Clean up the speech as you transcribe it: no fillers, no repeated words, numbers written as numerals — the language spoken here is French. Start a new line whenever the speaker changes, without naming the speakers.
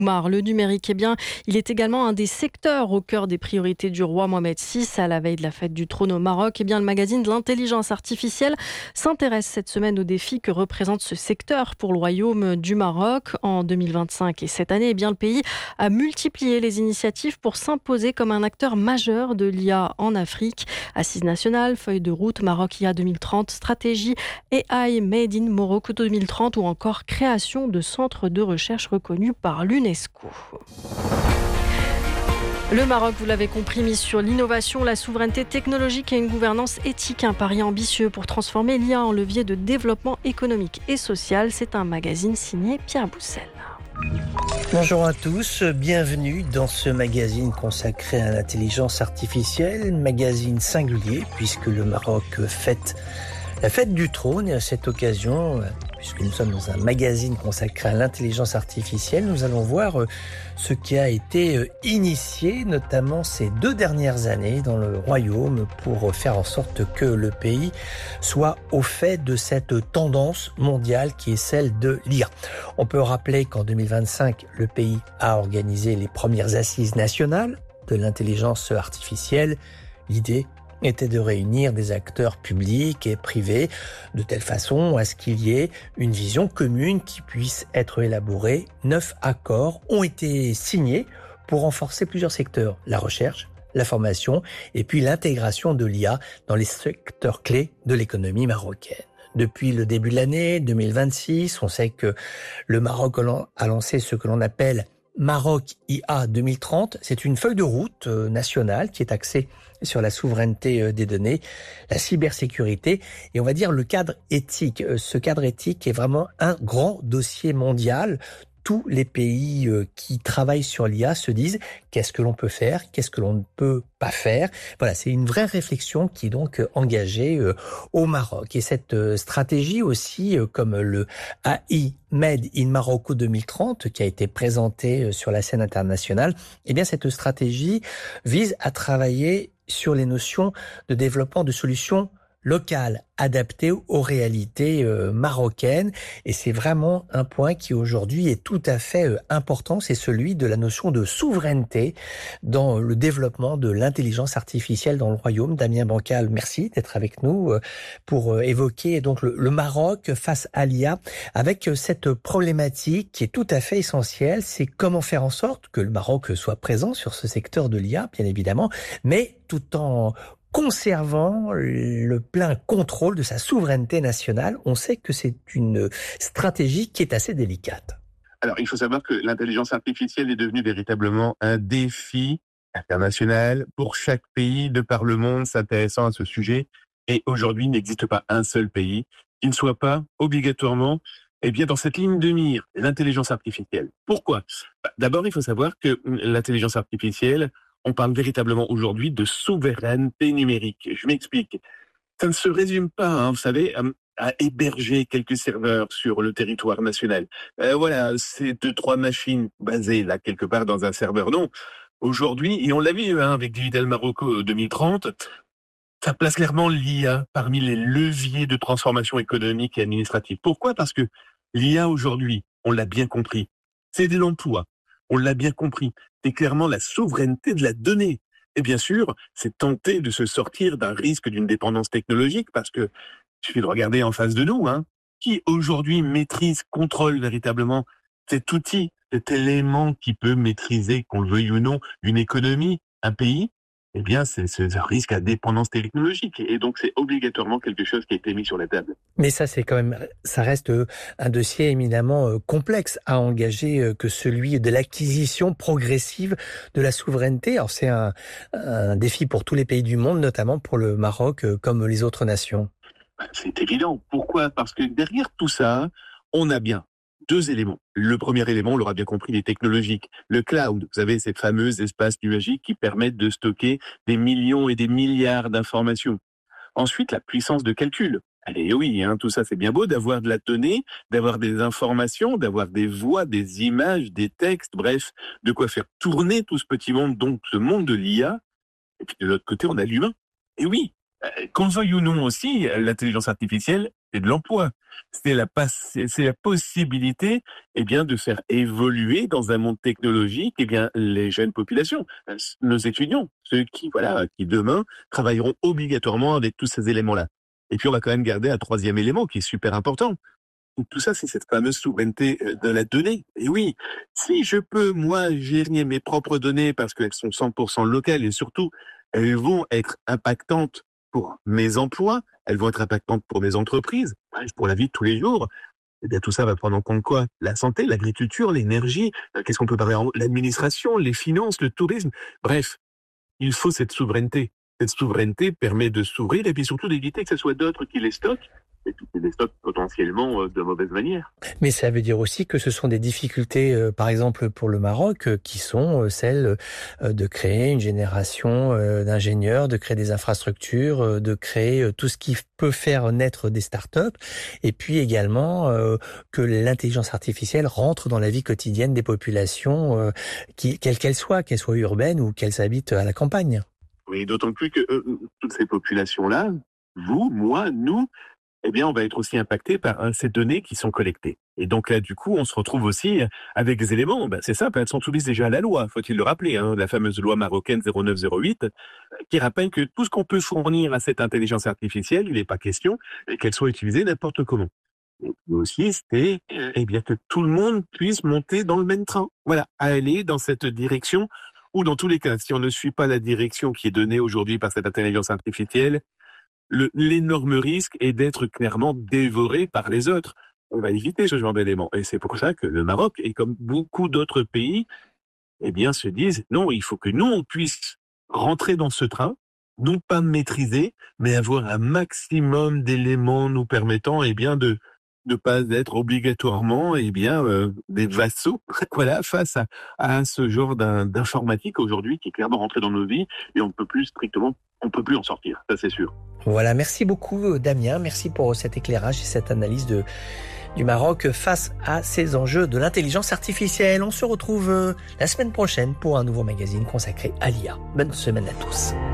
Oumar. Le numérique, il est également un des secteurs au cœur des priorités du roi Mohamed VI à la veille de la fête du trône au Maroc. Le magazine de l'intelligence artificielle s'intéresse cette semaine aux défis que représente ce secteur pour le royaume du Maroc. En 2025 et cette année, le pays a multiplié les initiatives pour s'imposer comme un acteur majeur de l'IA en Afrique. Assise nationale, feuille de route, Maroc IA 2030, stratégie AI Made in Morocco 2030 ou encore création de centres de recherche reconnus par l'UNESCO. Le Maroc, vous l'avez compris, mise sur l'innovation, la souveraineté technologique et une gouvernance éthique. Un pari ambitieux pour transformer l'IA en levier de développement économique et social. C'est un magazine signé Pierre Boussel.
Bonjour à tous, bienvenue dans ce magazine consacré à l'intelligence artificielle, magazine singulier puisque le Maroc fête la fête du trône et à cette occasion, puisque nous sommes dans un magazine consacré à l'intelligence artificielle, nous allons voir ce qui a été initié, notamment ces 2 dernières années dans le royaume pour faire en sorte que le pays soit au fait de cette tendance mondiale qui est celle de l'IA. On peut rappeler qu'en 2025, le pays a organisé les premières assises nationales de l'intelligence artificielle. L'idée était de réunir des acteurs publics et privés de telle façon à ce qu'il y ait une vision commune qui puisse être élaborée. 9 accords ont été signés pour renforcer plusieurs secteurs, la recherche, la formation et puis l'intégration de l'IA dans les secteurs clés de l'économie marocaine. Depuis le début de l'année 2026, on sait que le Maroc a lancé ce que l'on appelle Maroc IA 2030, c'est une feuille de route nationale qui est axée sur la souveraineté des données, la cybersécurité et on va dire le cadre éthique. Ce cadre éthique est vraiment un grand dossier mondial. Tous les pays qui travaillent sur l'IA se disent qu'est-ce que l'on peut faire, qu'est-ce que l'on ne peut pas faire. Voilà, c'est une vraie réflexion qui est donc engagée au Maroc. Et cette stratégie aussi, comme le AI Made in Morocco 2030, qui a été présenté sur la scène internationale, eh bien cette stratégie vise à travailler sur les notions de développement de solutions locales, adaptées aux réalités marocaines. Et c'est vraiment un point qui aujourd'hui est tout à fait important, c'est celui de la notion de souveraineté dans le développement de l'intelligence artificielle dans le royaume. Damien Bancal, merci d'être avec nous pour évoquer donc le Maroc face à l'IA avec cette problématique qui est tout à fait essentielle, c'est comment faire en sorte que le Maroc soit présent sur ce secteur de l'IA, bien évidemment, mais tout en conservant le plein contrôle de sa souveraineté nationale. On sait que c'est une stratégie qui est assez délicate.
Alors, il faut savoir que l'intelligence artificielle est devenue véritablement un défi international pour chaque pays de par le monde s'intéressant à ce sujet. Et aujourd'hui, il n'existe pas un seul pays qui ne soit pas obligatoirement dans cette ligne de mire, l'intelligence artificielle. Pourquoi ? D'abord, il faut savoir que l'intelligence artificielle, on parle véritablement aujourd'hui de souveraineté numérique. Je m'explique. Ça ne se résume pas, vous savez, à héberger quelques serveurs sur le territoire national. Voilà, c'est 2-3 machines basées là quelque part dans un serveur. Non, aujourd'hui, et on l'a vu avec Digital Morocco 2030, ça place clairement l'IA parmi les leviers de transformation économique et administrative. Pourquoi ? Parce que l'IA aujourd'hui, on l'a bien compris, c'est de l'emploi. On l'a bien compris, c'est clairement la souveraineté de la donnée. Et bien sûr, c'est tenter de se sortir d'un risque d'une dépendance technologique parce que il suffit de regarder en face de nous, qui aujourd'hui maîtrise, contrôle véritablement cet outil, cet élément qui peut maîtriser, qu'on le veuille ou non, une économie, un pays. Eh bien, c'est ce risque à dépendance technologique. Et donc, c'est obligatoirement quelque chose qui a été mis sur la table.
Mais ça, ça reste un dossier éminemment complexe à engager que celui de l'acquisition progressive de la souveraineté. Alors, c'est un défi pour tous les pays du monde, notamment pour le Maroc, comme les autres nations.
C'est évident. Pourquoi ? Parce que derrière tout ça, on a bien 2 éléments. Le premier élément, on l'aura bien compris, il est technologique. Le cloud, vous savez, ces fameux espaces nuagiques qui permettent de stocker des millions et des milliards d'informations. Ensuite, la puissance de calcul. Allez, oui, tout ça, c'est bien beau d'avoir de la donnée, d'avoir des informations, d'avoir des voix, des images, des textes, bref, de quoi faire tourner tout ce petit monde, donc ce monde de l'IA. Et puis de l'autre côté, on a l'humain. Et oui, qu'on le veuille ou non aussi, l'intelligence artificielle c'est de l'emploi. C'est la possibilité, de faire évoluer dans un monde technologique, les jeunes populations, nos étudiants, ceux qui demain travailleront obligatoirement avec tous ces éléments-là. Et puis on va quand même garder un troisième élément qui est super important. Tout ça, c'est cette fameuse souveraineté de la donnée. Et oui, si je peux, moi, gérer mes propres données parce qu'elles sont 100% locales et surtout, elles vont être impactantes pour mes emplois, elles vont être impactantes pour mes entreprises, bref, pour la vie de tous les jours. Tout ça va prendre en compte quoi? La santé, l'agriculture, l'énergie, qu'est-ce qu'on peut parler? L'administration, les finances, le tourisme. Bref, il faut cette souveraineté. Cette souveraineté permet de s'ouvrir et puis surtout d'éviter que ce soit d'autres qui les stockent et qui les stockent potentiellement de mauvaise manière.
Mais ça veut dire aussi que ce sont des difficultés, par exemple pour le Maroc, qui sont celles de créer une génération d'ingénieurs, de créer des infrastructures, de créer tout ce qui peut faire naître des startups, et puis également que l'intelligence artificielle rentre dans la vie quotidienne des populations, quelles qu'elles soient urbaines ou qu'elles habitent à la campagne.
Oui, d'autant plus que toutes ces populations-là, vous, moi, nous, on va être aussi impacté par ces données qui sont collectées. Et donc là, du coup, on se retrouve aussi avec des éléments, c'est simple, elles sont soumises déjà à la loi, faut-il le rappeler, la fameuse loi marocaine 0908, qui rappelle que tout ce qu'on peut fournir à cette intelligence artificielle, il n'est pas question qu'elle soit utilisée n'importe comment. Et puis aussi, c'est que tout le monde puisse monter dans le même train. Voilà, aller dans cette direction, ou dans tous les cas, si on ne suit pas la direction qui est donnée aujourd'hui par cette intelligence artificielle, l'énorme risque est d'être clairement dévoré par les autres. On va éviter ce genre d'éléments. Et c'est pour ça que le Maroc, et comme beaucoup d'autres pays, se disent, non, il faut que nous, on puisse rentrer dans ce train, non pas maîtriser, mais avoir un maximum d'éléments nous permettant, de ne pas être obligatoirement, des vassaux, face à ce genre d'informatique aujourd'hui qui est clairement rentré dans nos vies et on peut plus en sortir. Ça, c'est sûr.
Voilà, merci beaucoup Damien, merci pour cet éclairage et cette analyse du Maroc face à ces enjeux de l'intelligence artificielle. On se retrouve la semaine prochaine pour un nouveau magazine consacré à l'IA. Bonne semaine à tous.